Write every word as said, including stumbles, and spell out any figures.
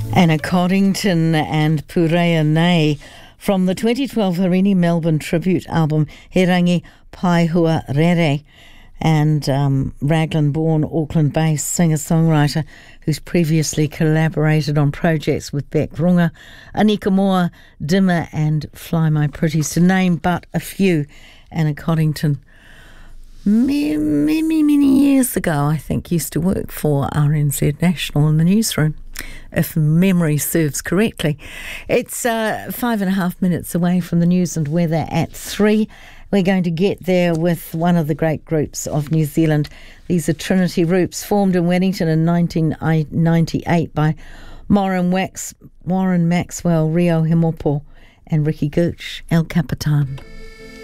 Anna Coddington and Purea Nei from the twenty twelve Harini Melbourne tribute album He Rangi Pai Hua Rere, and um, Raglan-born Auckland-based singer-songwriter who's previously collaborated on projects with Beck Runga, Anika Moa, Dimmer and Fly My Pretties, to name but a few. Anna Coddington, many, many, many years ago, I think, used to work for R N Z National in the newsroom, if memory serves correctly. It's uh, five and a half minutes away from the news and weather at three. We're going to get there with one of the great groups of New Zealand. These are Trinity Roots, formed in Wellington in nineteen ninety-eight by Warren, Wax, Warren Maxwell, Rio Himopo and Ricky Gooch, El Capitan.